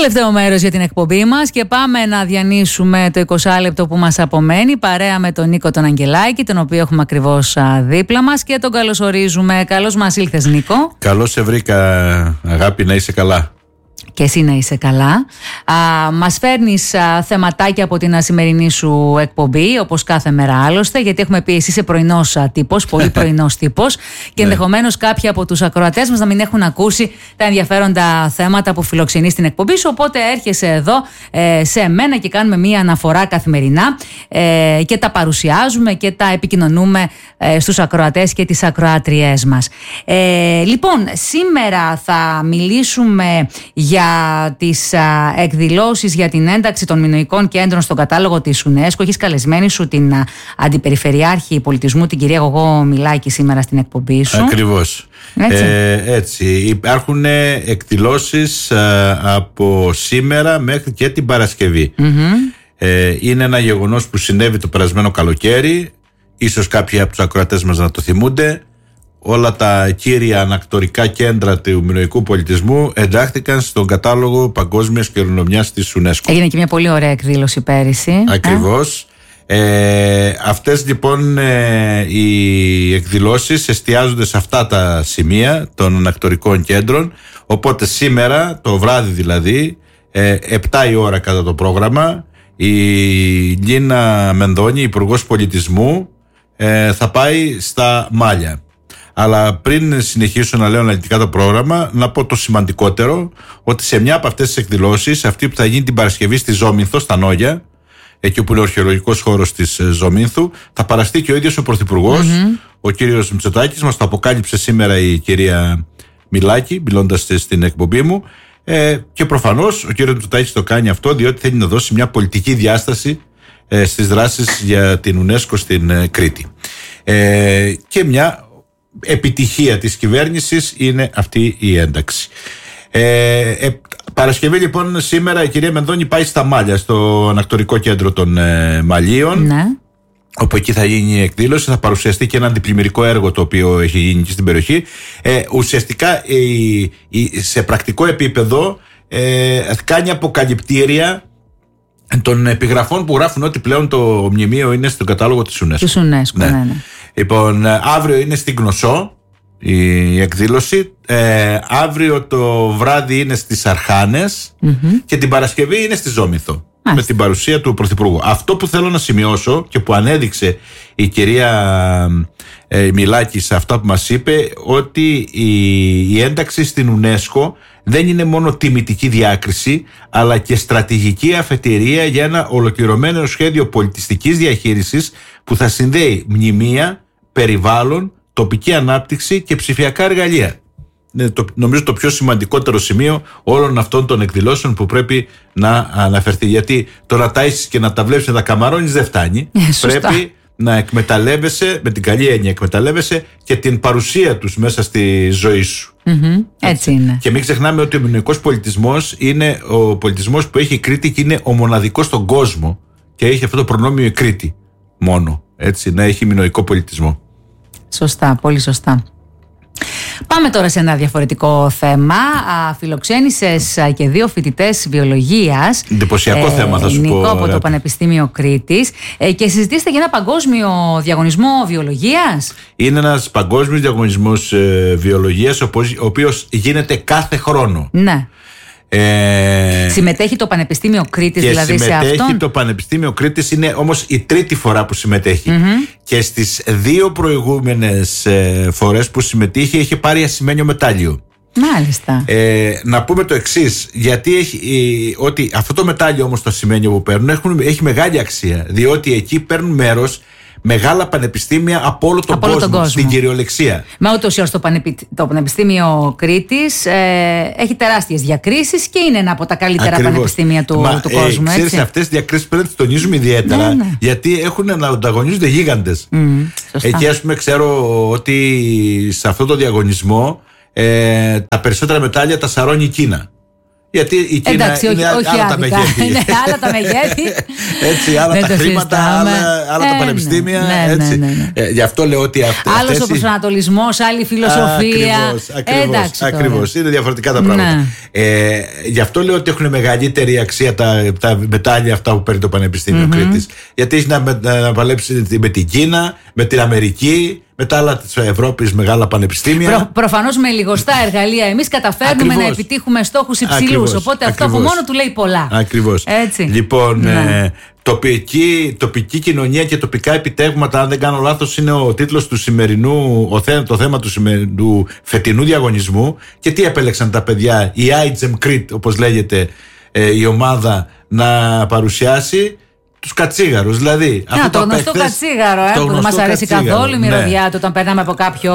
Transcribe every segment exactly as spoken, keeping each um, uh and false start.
Τελευταίο μέρος για την εκπομπή μας και πάμε να διανύσουμε το είκοσι λεπτό που μας απομένει παρέα με τον Νίκο τον Αγγελάκη, τον οποίο έχουμε ακριβώς δίπλα μας και τον καλωσορίζουμε. Καλώς μας ήλθες, Νίκο. Καλώς σε βρήκα, αγάπη, να είσαι καλά. Και εσύ να είσαι καλά. Α, μας φέρνεις α, θεματάκια από την σημερινή σου εκπομπή, όπως κάθε μέρα άλλωστε, γιατί έχουμε πει εσύ είσαι πρωινός α, τύπος, πολύ πρωινός τύπος και ενδεχομένως κάποιοι από τους ακροατές μας να μην έχουν ακούσει τα ενδιαφέροντα θέματα που φιλοξενεί στην εκπομπή σου, οπότε έρχεσαι εδώ ε, σε μένα και κάνουμε μία αναφορά καθημερινά ε, και τα παρουσιάζουμε και τα επικοινωνούμε ε, στους ακροατές και τις ακροάτριές μας. Ε, λοιπόν, σήμερα θα μιλήσουμε για τις α, εκδηλώσεις για την ένταξη των μινωικών κέντρων στον κατάλογο της UNESCO. Έχεις καλεσμένη σου την α, Αντιπεριφερειάρχη Πολιτισμού, την κυρία Γογό Μιλάκη, σήμερα στην εκπομπή σου. Ακριβώς. Έτσι. Ε, έτσι. Υπάρχουν εκδηλώσεις α, από σήμερα μέχρι και την Παρασκευή. Mm-hmm. Ε, είναι ένα γεγονός που συνέβη το περασμένο καλοκαίρι. Ίσως κάποιοι από τους ακροατές μας να το θυμούνται. Όλα τα κύρια ανακτορικά κέντρα του μινωικού πολιτισμού εντάχθηκαν στον κατάλογο παγκόσμιας κληρονομιάς της UNESCO. Έγινε και μια πολύ ωραία εκδήλωση πέρυσι. Ακριβώς. Ε? Ε, αυτές λοιπόν ε, οι εκδηλώσεις εστιάζονται σε αυτά τα σημεία των ανακτορικών κέντρων. Οπότε σήμερα, το βράδυ δηλαδή, ε, επτά η ώρα κατά το πρόγραμμα, η Λίνα Μενδώνη, Υπουργός Πολιτισμού, ε, θα πάει στα Μάλια. Αλλά πριν συνεχίσω να λέω αναλυτικά το πρόγραμμα, να πω το σημαντικότερο, ότι σε μια από αυτές τις εκδηλώσεις, αυτή που θα γίνει την Παρασκευή στη Ζόμινθο, στα Νόγια, εκεί όπου είναι ο αρχαιολογικός χώρος της Ζομίνθου, θα παραστεί και ο ίδιος ο Πρωθυπουργός, mm-hmm. ο κύριος Μητσοτάκης. Μας το αποκάλυψε σήμερα η κυρία Μιλάκη, μιλώντας στην εκπομπή μου. Ε, και προφανώς ο κύριος Μητσοτάκης το κάνει αυτό, διότι θέλει να δώσει μια πολιτική διάσταση ε, στις δράσεις για την UNESCO στην ε, Κρήτη. Ε, και μια επιτυχία της κυβέρνησης είναι αυτή η ένταξη. Ε, ε, Παρασκευή λοιπόν σήμερα η κυρία Μενδώνη πάει στα Μάλια, στο ανακτορικό κέντρο των ε, Μαλίων, ναι. όπου εκεί θα γίνει η εκδήλωση, θα παρουσιαστεί και ένα αντιπλημμυρικό έργο το οποίο έχει γίνει και στην περιοχή. Ε, ουσιαστικά η, η, σε πρακτικό επίπεδο ε, κάνει αποκαλυπτήρια των επιγραφών που γράφουν ότι πλέον το μνημείο είναι στον κατάλογο της UNESCO. Της UNESCO, ναι. ναι, ναι. Λοιπόν, αύριο είναι στην Κνωσό η εκδήλωση. Ε, αύριο το βράδυ είναι στις Αρχάνες mm-hmm. και την Παρασκευή είναι στη Ζόμινθο. Μάλιστα. Με την παρουσία του Πρωθυπουργού. Αυτό που θέλω να σημειώσω και που ανέδειξε η κυρία ε, Μιλάκη σε αυτά που μας είπε, ότι η, η ένταξη στην UNESCO δεν είναι μόνο τιμητική διάκριση, αλλά και στρατηγική αφετηρία για ένα ολοκληρωμένο σχέδιο πολιτιστικής διαχείρισης που θα συνδέει μνημεία, περιβάλλον, τοπική ανάπτυξη και ψηφιακά εργαλεία. Είναι το, νομίζω το πιο σημαντικότερο σημείο όλων αυτών των εκδηλώσεων που πρέπει να αναφερθεί. Γιατί το να τάισεις και να τα βλέπεις να τα καμαρώνεις δεν φτάνει. Ε, πρέπει να εκμεταλλεύεσαι, με την καλή έννοια εκμεταλλεύεσαι και την παρουσία τους μέσα στη ζωή σου. Mm-hmm. Έτσι, Έτσι είναι. Και μην ξεχνάμε ότι ο μινωικός πολιτισμός είναι ο πολιτισμός που έχει η Κρήτη και είναι ο μοναδικός στον κόσμο και έχει αυτό το προνόμιο η Κρήτη μόνο. Έτσι, να έχει μινωικό πολιτισμό. Σωστά, πολύ σωστά. Πάμε τώρα σε ένα διαφορετικό θέμα. Φιλοξένησες και δύο φοιτητές βιολογίας. Εντυπωσιακό ε, θέμα, θα σου Νίκο, πω. από το Πανεπιστήμιο Κρήτης. Ε, και συζητήσετε για ένα παγκόσμιο διαγωνισμό βιολογίας. Είναι ένας παγκόσμιος διαγωνισμός ε, βιολογίας, ο οποίος γίνεται κάθε χρόνο. Ναι. Ε, συμμετέχει το Πανεπιστήμιο Κρήτης δηλαδή σε αυτόν. Συμμετέχει το Πανεπιστήμιο Κρήτης, είναι όμως η τρίτη φορά που συμμετέχει. Mm-hmm. Και στις δύο προηγούμενες ε, φορές που συμμετείχε είχε πάρει ασημένιο μετάλλιο. Μάλιστα. Ε, να πούμε το εξής, γιατί έχει, ε, ότι αυτό το μετάλλιο όμως, το ασημένιο που παίρνουν, έχουν, έχει μεγάλη αξία, διότι εκεί παίρνουν μέρος μεγάλα πανεπιστήμια από όλο τον, από κόσμο, κόσμο, τον κόσμο, στην κυριολεξία. Μα ούτως ή άλλως το, Πανεπι... το Πανεπιστήμιο Κρήτης ε, έχει τεράστιες διακρίσεις και είναι ένα από τα καλύτερα Ακριβώς. πανεπιστήμια του, Μα, του κόσμου. Ε, ξέρεις, αυτές τις διακρίσεις πρέπει να τις τονίζουμε ιδιαίτερα, ναι, ναι. γιατί έχουν να ανταγωνίζονται γίγαντες. Mm, εκεί, ας πούμε, ξέρω ότι σε αυτό το διαγωνισμό ε, τα περισσότερα μετάλλια τα σαρώνει η Κίνα. Γιατί η Κίνα εντάξει, είναι όχι, όχι άλλα τα άδικα. μεγέθη. Είναι άλλα τα μεγέθη. Έτσι, άλλα δεν τα χρήματα, άλλα, άλλα ε, τα πανεπιστήμια. Ναι, έτσι. Ναι, ναι, ναι. Ε, γι' αυτό λέω ότι αυτές. Άλλος ο προσανατολισμός, άλλη φιλοσοφία. Ακριβώς. Ακριβώς. Είναι διαφορετικά τα πράγματα. Ναι. Ε, γι' αυτό λέω ότι έχουν μεγαλύτερη αξία τα, τα μετάλλια αυτά που παίρνει το Πανεπιστήμιο mm-hmm. Κρήτης. Γιατί έχει να, να παλέψει με την Κίνα, με την Αμερική, με τα άλλα της Ευρώπης μεγάλα πανεπιστήμια. Προ, προφανώς με λιγοστά εργαλεία εμείς καταφέρνουμε ακριβώς. Να επιτύχουμε στόχους υψηλούς. Ακριβώς. Οπότε αυτό από μόνο του λέει πολλά. Ακριβώς. Έτσι. Λοιπόν, ναι. ε, τοπική, τοπική κοινωνία και τοπικά επιτεύγματα, αν δεν κάνω λάθος, είναι ο τίτλος του σημερινού, ο θέ, το θέμα του, σημερινού, του φετινού διαγωνισμού. Και τι επέλεξαν τα παιδιά, η άιτζεμ Crete, όπως λέγεται ε, η ομάδα, να παρουσιάσει. Τους κατσίγαρους, δηλαδή. Να, αυτό το γνωστό παίχτες, κατσίγαρο, ε, που δεν μας αρέσει καθόλου η μυρωδιά ναι. του όταν περνάμε από κάποιο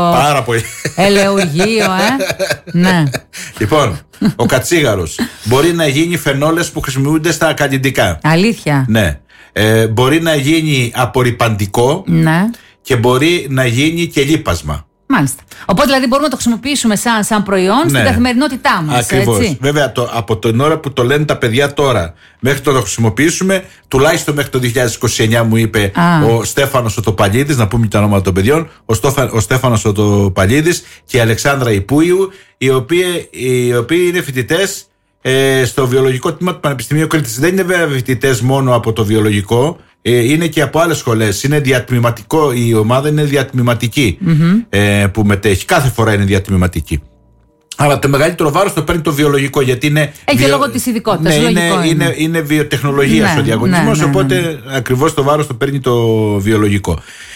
ελαιογείο, ε. Ναι. Λοιπόν, ο κατσίγαρος μπορεί να γίνει φενόλες που χρησιμοποιούνται στα καλλιντικά. Αλήθεια. Ναι. Ε, μπορεί να γίνει απορρυπαντικό ναι. και μπορεί να γίνει και λίπασμα. Μάλιστα. Οπότε δηλαδή μπορούμε να το χρησιμοποιήσουμε σαν, σαν προϊόν ναι. στην καθημερινότητά μας. Ακριβώς. Έτσι. Βέβαια το, από την ώρα που το λένε τα παιδιά τώρα μέχρι το να το χρησιμοποιήσουμε, τουλάχιστον μέχρι το δύο χιλιάδες είκοσι εννιά μου είπε Α. ο Στέφανος ο Τοπαλίδης, να πούμε και τα ονόματα των παιδιών, ο, Στόφα, ο Στέφανος ο Τοπαλίδης και η Αλεξάνδρα Υπούιου, οι οποίοι, οι οποίοι είναι φοιτητές ε, στο βιολογικό τμήμα του Πανεπιστημίου Κρήτης. Δεν είναι βέβαια φοιτητές μόνο από το βιολογικό. Είναι και από άλλες σχολές. Είναι διατμηματικό, η ομάδα είναι διατμηματική mm-hmm. ε, που μετέχει. Κάθε φορά είναι διατμηματική. Αλλά το μεγαλύτερο βάρος το παίρνει το βιολογικό, γιατί είναι. Έχει βιο... λόγω της ειδικότητας. Ναι, είναι, είναι. είναι, είναι βιοτεχνολογία ναι, ο διαγωνισμός, ναι, ναι, οπότε ναι, ναι. ακριβώς το βάρος το παίρνει το βιολογικό.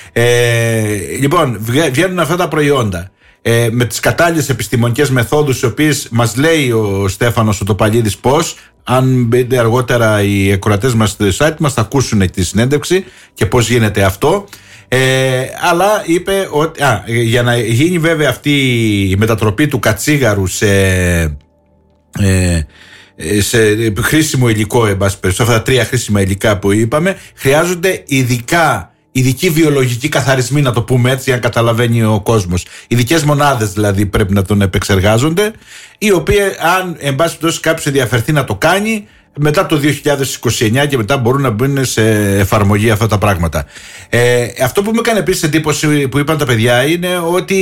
Ε, λοιπόν, βγαίνουν αυτά τα προϊόντα. Ε, με τις κατάλληλες επιστημονικές μεθόδους, οι οποίες μας λέει ο Στέφανος ο Τοπαλίδης πώς. Αν μπείτε αργότερα οι ακροατές μας στο site μας θα ακούσουν τη συνέντευξη και πώς γίνεται αυτό. Ε, αλλά είπε ότι α, για να γίνει βέβαια αυτή η μετατροπή του κατσίγαρου σε, ε, σε χρήσιμο υλικό, εν πάση περιπτώσει, αυτά τα τρία χρήσιμα υλικά που είπαμε, χρειάζονται ειδικά ειδικοί βιολογικοί καθαρισμοί, να το πούμε έτσι, αν καταλαβαίνει ο κόσμος. Ειδικές μονάδες δηλαδή πρέπει να τον επεξεργάζονται, οι οποίοι, αν εν πάση περιπτώσει κάποιος ενδιαφερθεί να το κάνει, μετά το δύο χιλιάδες είκοσι εννιά και μετά μπορούν να μπουν σε εφαρμογή αυτά τα πράγματα. Ε, αυτό που μου έκανε επίσης εντύπωση που είπαν τα παιδιά είναι ότι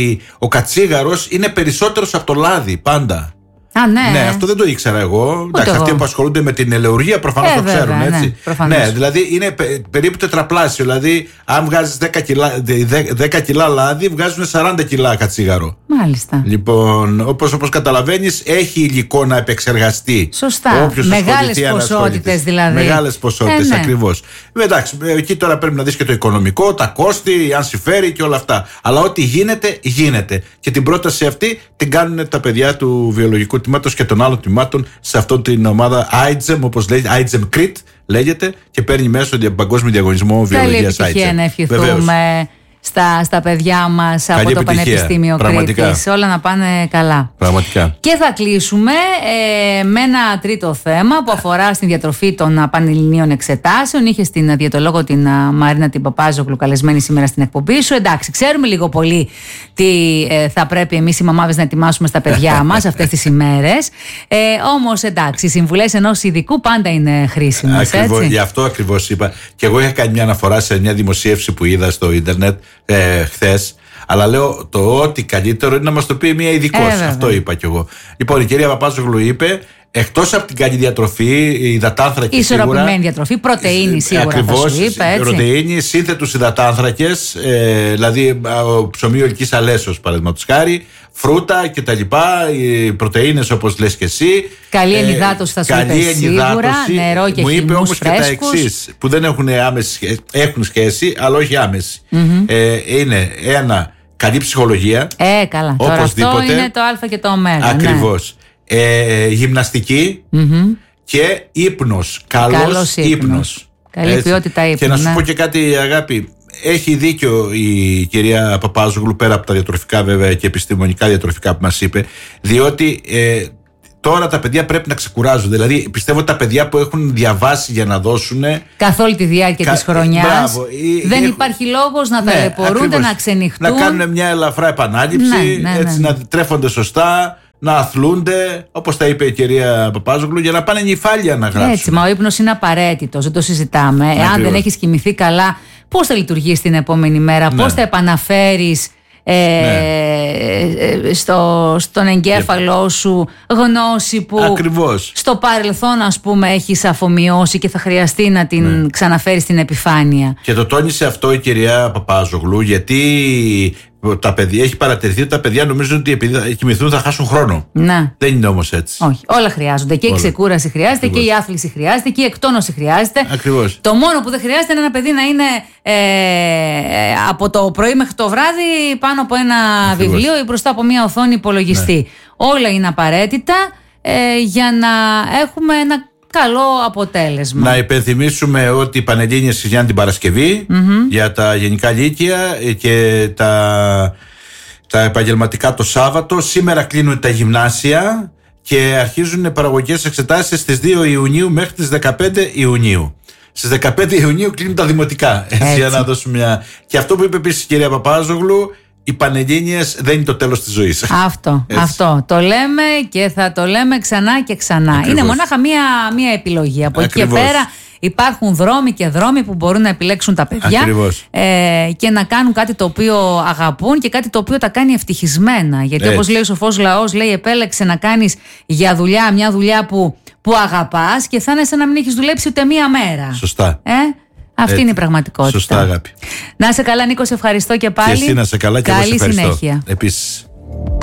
ο κατσίγαρος είναι περισσότερος από το λάδι πάντα. Α, ναι. ναι, αυτό δεν το ήξερα εγώ. Εντάξει, αυτοί που ασχολούνται με την ελαιουργία προφανώς ε, το ξέρουν, βέβαια, έτσι. Ναι, ναι, δηλαδή είναι πε, περίπου τετραπλάσιο. Δηλαδή, αν βγάζεις δέκα κιλά, δέκα κιλά λάδι, βγάζουν σαράντα κιλά κατσίγαρο. Μάλιστα. Λοιπόν, όπως, όπως καταλαβαίνεις, έχει υλικό να επεξεργαστεί. Σωστά. Μεγάλες ποσότητες δηλαδή. Μεγάλες ποσότητες, ε, ναι. ακριβώς. Εντάξει, εκεί τώρα πρέπει να δεις και το οικονομικό, τα κόστη, αν συμφέρει και όλα αυτά. Αλλά ό,τι γίνεται, γίνεται. Και την πρόταση αυτή την κάνουν τα παιδιά του βιολογικού τμήματος και των άλλων τμήματων σε αυτή την ομάδα άιτζεμ, όπως λέγεται, άιτζεμ Crete λέγεται, και παίρνει μέσω παγκόσμιο διαγωνισμό βιολογίας άιτζεμ. Καλή επιτυχία να ευχηθούμε στα, στα παιδιά μας. Καλή από το επιτυχία. Πανεπιστήμιο Κρήτης. Όλα να πάνε καλά. Πραγματικά. Και θα κλείσουμε ε, με ένα τρίτο θέμα που αφορά στην διατροφή των πανελληνίων εξετάσεων. Είχε στην διαιτολόγο την uh, Μαρίνα την Παπάζογλου καλεσμένη σήμερα στην εκπομπή σου. Εντάξει, ξέρουμε λίγο πολύ τι ε, θα πρέπει εμείς οι μαμάδες να ετοιμάσουμε στα παιδιά μας αυτές τις ημέρες. Ε, όμως εντάξει, οι συμβουλές ενός ειδικού πάντα είναι χρήσιμες. Ακριβώς, γι' αυτό ακριβώς είπα. Και εγώ είχα κάνει μια αναφορά σε μια δημοσίευση που είδα στο ίντερνετ ε, χθες. Αλλά λέω το ότι καλύτερο είναι να μας το πει μια ειδικός. Ε, αυτό είπα κι εγώ. Λοιπόν, η κυρία Παπάζογλου είπε, εκτός από την καλή διατροφή, υδατάνθρακες σίγουρα. Ισορροπημένη διατροφή, πρωτεΐνη σίγουρα. Ακριβώς, θα σου είπα, έτσι. Πρωτεΐνη, σύνθετους υδατάνθρακες, ε, δηλαδή ψωμί ολικής αλέσεως παραδείγματος χάρη, φρούτα κτλ. Οι πρωτεΐνες όπως λες και εσύ. Καλή ενυδάτωση θα σου είπε σίγουρα. Νερό και μου είπε όμως φρέσκους. Και τα εξής, που δεν έχουν άμεση σχέση, έχουν σχέση, αλλά όχι άμεση. Mm-hmm. Ε, είναι ένα, καλή ψυχολογία. Ε, καλά. Τώρα αυτό είναι το α και το ω. Ακριβώς. Ναι. Ε, γυμναστική mm-hmm. και ύπνος. Καλός, Καλός ύπνος. ύπνος. Καλή έτσι. Ποιότητα ύπνου. Και να σου ναι. πω και κάτι, αγάπη. Έχει δίκιο η κυρία Παπάζογλου, πέρα από τα διατροφικά βέβαια και επιστημονικά διατροφικά που μας είπε, διότι ε, τώρα τα παιδιά πρέπει να ξεκουράζονται. Δηλαδή πιστεύω ότι τα παιδιά που έχουν διαβάσει για να δώσουν καθ' όλη τη διάρκεια κα... της χρονιάς μπράβο, δεν έχουν... υπάρχει λόγος να ναι, ταλαιπωρούνται, να ξενυχτούν, να κάνουν μια ελαφρά επανάληψη, ναι, ναι, ναι, έτσι, ναι. να τρέφονται σωστά, να αθλούνται, όπως τα είπε η κυρία Παπάζογλου, για να πάνε νυφάλια να γράψουν. Έτσι, μα ο ύπνος είναι απαραίτητος, δεν το συζητάμε. Εάν Ακριβώς. δεν έχεις κοιμηθεί καλά, πώς θα λειτουργείς την επόμενη μέρα, Ναι. πώς θα επαναφέρεις ε, Ναι. στο, στον εγκέφαλό σου γνώση που Ακριβώς. στο παρελθόν, ας πούμε, έχεις αφομοιώσει και θα χρειαστεί να την Ναι. ξαναφέρεις στην επιφάνεια. Και το τόνισε αυτό η κυρία Παπάζογλου, γιατί τα παιδιά, έχει παρατηρηθεί ότι τα παιδιά νομίζουν ότι επειδή θα κοιμηθούν θα χάσουν χρόνο. Να. Δεν είναι όμως έτσι. Όχι, όλα χρειάζονται. Και η Όλα. ξεκούραση χρειάζεται Ακριβώς. και η άθληση χρειάζεται και η εκτόνωση χρειάζεται. Ακριβώς. Το μόνο που δεν χρειάζεται είναι ένα παιδί να είναι ε, από το πρωί μέχρι το βράδυ πάνω από ένα Ακριβώς. βιβλίο ή μπροστά από μια οθόνη υπολογιστή. Ναι. Όλα είναι απαραίτητα ε, για να έχουμε ένα καλό αποτέλεσμα. Να υπενθυμίσουμε ότι οι Πανελλήνιες ξεκινάνε την Παρασκευή mm-hmm. για τα γενικά λύκεια και τα, τα επαγγελματικά το Σάββατο. Σήμερα κλείνουν τα γυμνάσια και αρχίζουν παραγωγικές εξετάσεις στις δύο Ιουνίου μέχρι τις δεκαπέντε Ιουνίου. Στις δεκαπέντε Ιουνίου κλείνουν τα δημοτικά. Έτσι, Έτσι. Για να δώσουμε μια... Και αυτό που είπε επίσης η κυρία Παπάζογλου, οι Πανελλήνιες δεν είναι το τέλος της ζωής. Αυτό, αυτό. Το λέμε και θα το λέμε ξανά και ξανά. Ακριβώς. Είναι μονάχα μία, μία επιλογή. Από εκεί και Ακριβώς. πέρα υπάρχουν δρόμοι και δρόμοι που μπορούν να επιλέξουν τα παιδιά ε, και να κάνουν κάτι το οποίο αγαπούν και κάτι το οποίο τα κάνει ευτυχισμένα. Γιατί Έτσι. όπως λέει ο σοφός λαός, λέει επέλεξε να κάνεις για δουλειά μια δουλειά που, που αγαπάς και θα είναι σαν να μην έχεις δουλέψει ούτε μία μέρα. Σωστά. Ε? Αυτή Έτσι. είναι η πραγματικότητα. Σωστά, αγάπη. Να είσαι καλά, Νίκο, σε ευχαριστώ και πάλι. Και εσύ να είσαι καλά και καλή εγώ σε ευχαριστώ. συνέχεια. Επίσης.